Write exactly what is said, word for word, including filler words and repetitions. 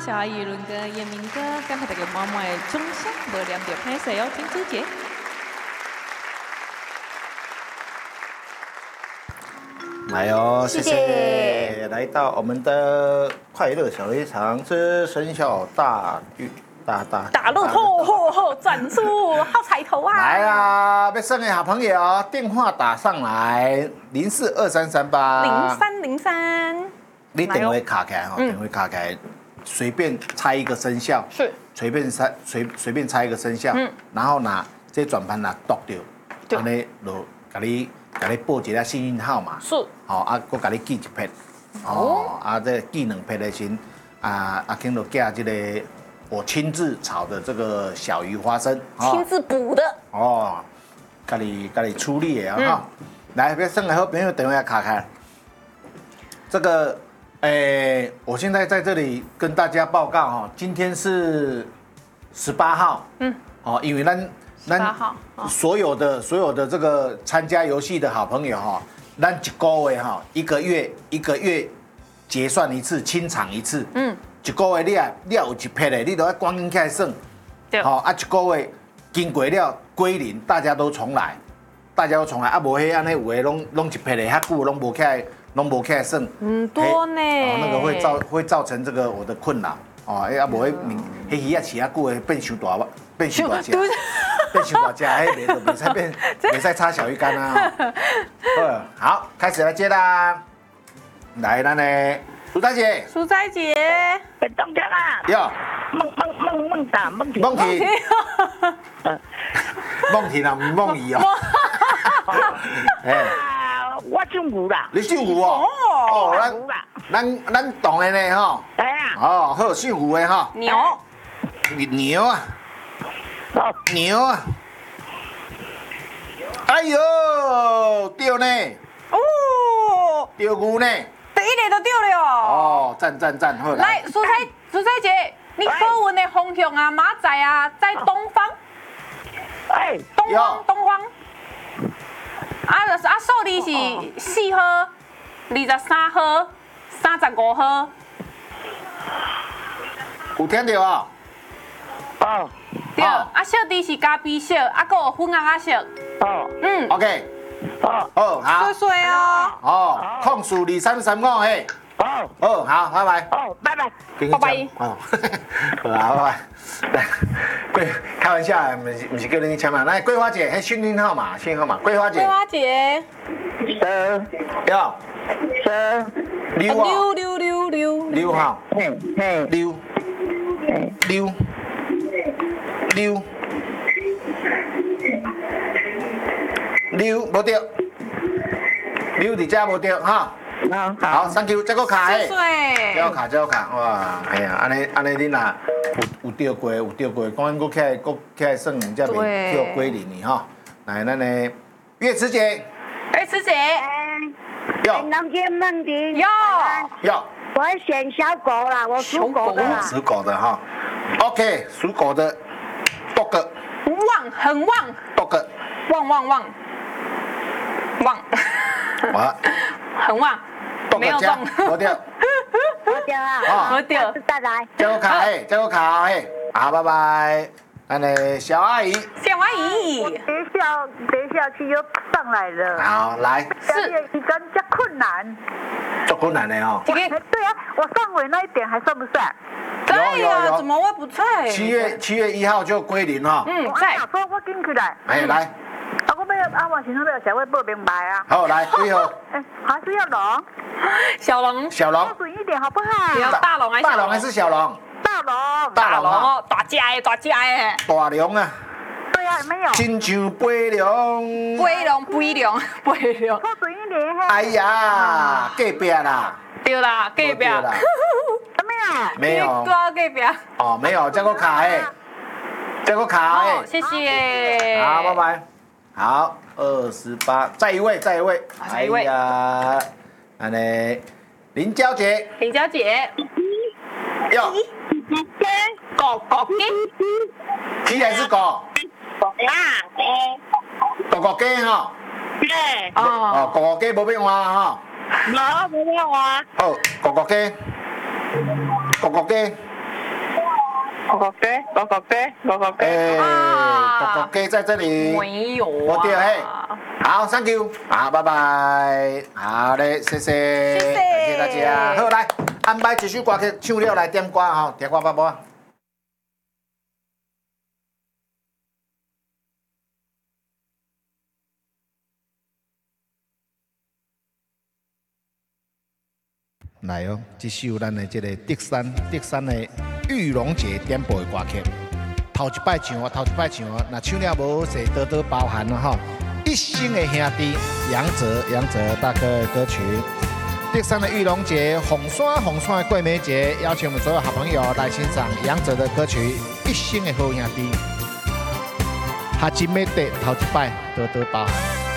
小阿姨伦哥、彦明哥，感谢大家满满的掌声，无念着拍摄哦，金枝节。 来哦，谢谢，来到我们的快乐小飞场之生肖大运大大大乐透，吼吼，转出好彩头啊！ 来啦，要生的好朋友，电话打上来，零四二三三八零三零三， 你电话卡开哈，电话卡开，随便猜一个生肖， 是随便猜随随便猜一个生肖，嗯，然后拿这转盘拿读掉，安尼就给你。给你报一个幸运号码， 是， 好、哦、啊，我给你寄一片，哦，啊，这寄两片的时，啊，阿庆就寄这个我亲自炒的这个小鱼花生， 哦、亲自补的， 哦，给你给你出力的哈、哦嗯，来，别生了好朋友电话卡开，这个，诶，我现在在这里跟大家报告哈、哦，今天是十八号，嗯，哦，因为咱。 那所有的所有的这个参加游戏的好朋友哈，咱一个月哈，一个月一个月结算一次，清场一次。嗯，一个月你啊，你有一撇的，你都要光阴起来算。对。好啊，一个月经过了归零，大家都重来，大家都重来啊，无迄安尼有的拢拢一撇的，遐久拢无起来，拢无起来算。 嗯，多呢。 哦，那个会造会造成这个我的困扰。哦，哎啊，无迄迄鱼啊，饲啊久的变伤大，变伤大只。变小大家，哎，脸都别再变，别再插小鱼干啦。呃，好，开始来接啦。来，咱呢，苏大姐。 苏大姐， 本东家啦。 哟。 梦梦梦梦达梦婷。 梦婷。梦婷啊，唔是梦怡哦。 哎，我姓吴啦。 你姓吴哦。哦，咱咱咱懂的呢哈。 哎呀。 哦，好，姓吴的哈。 牛。 牛啊。牛啊！哎呦，对呢！哦，对牛呢！ 第一个都对了。 哦，赞赞赞！好来，苏彩苏彩姐，你所问的方向啊，马仔啊，在东方。哎，东方东方。啊啊，数字是四号、二十三号、三十五號。 有聽到啊？ 哦。 对，啊，小弟是咖啡色，啊，还有粉红啊色。哦，嗯 ，OK， 哦，好，好， 水水哦。 哦，控数二三三五嘿。哦，哦，好，拜拜。 哦，拜拜。 拜拜。 哦，好啊，拜拜。桂，开玩笑，不是不是叫你签嘛？来，桂花姐，嘿，幸运号码，幸运号码，桂花姐。 桂花姐。 十。 哟。 十。 六啊。 六六六六。 六号。 嘿，嘿。 六。六。六，六无对，六伫遮无对哈。好，好 ，thank you，这个卡诶，这个卡，这个卡，哇，哎呀，安尼安尼你若有有钓过，有钓过，讲佫起来佫起来算人家袂钓归零呢哈。来，咱呢，月池姐， 月池姐， 有，南京梦婷， 有， 有， 我选小狗啦，我属狗的啦， 属狗的哈 ，OK， 属狗的。多个， 旺很旺， 多个， 旺旺旺，旺， 啊， 很旺，没有中， 没掉， 没掉啊， 没掉， 再来， 这个卡嘿，这个卡嘿，好，拜拜。那呢，小阿姨， 小阿姨， 等一下，等一下去又上来了， 好，来， 是，一个较困难， 做困难的哦。 对啊，我上尾那一点还算不算？ 对呀，怎么会不在？ 七月七月一号就归零哈。 嗯，在。我说我进去来。 哎，来。 啊，我要啊，我现在要小薇报明白啊。 好，来，几号？ 哎，还是要龙。 小龙。 小龙。 标准一点好不好？ 要大龙还是大龙还是小龙？ 大龙。 大龙哦， 大只的，大只的。 大龙啊。 对啊，没有。 亲像飞龙。 飞龙，飞龙，飞龙。 标准一点嘿。 哎呀，隔壁啦。 对啦，隔壁。 没有， 隔壁。 哦，没有，这个卡哎，这个卡哎， 谢谢。 好，拜拜。好，二十八，再一位，再一位。 再一位。 哎呀，安尼，林娇姐。 林娇姐。 哟。 狗狗鸡。 鸡还是狗？ 狗啦， 狗狗鸡哈。 对。 哦，狗狗鸡无变化哈。 冇，冇变化。 好，狗狗鸡。狗狗鸡， 狗狗鸡，狗狗鸡，狗狗鸡。 哎，狗狗鸡在这里。 没有啊。 我对嘿。好 ，Thank you， 好，拜拜。好嘞，谢谢， 谢谢， 感谢大家。好，来安排一首歌曲唱了来点歌哈，点歌爸爸。来哦，这首咱的这个德山德山的玉龙姐点播的歌曲，头一摆唱啊，头一摆唱啊，那唱了无是多多包涵了哈。一生的兄弟杨哲杨哲大哥的歌曲，德山的玉龙节红山红山的桂梅节，邀请我们所有好朋友来欣赏杨哲的歌曲《一生的好兄弟》。哈金美德头一摆多多包涵。